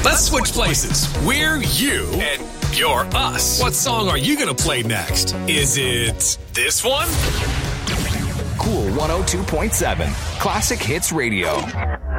Let's switch places. We're you and you're us. What song are you going to play next? Is it this one? Cool 102.7 Classic Hits Radio.